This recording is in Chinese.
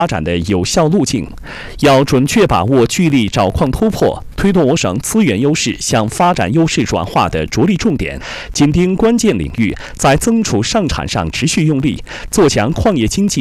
发展的有效路径，要准确把握聚力找矿突破，推动我省资源优势向发展优势转化的着力重点，紧盯关键领域，在增储上产上持续用力，做强矿业经济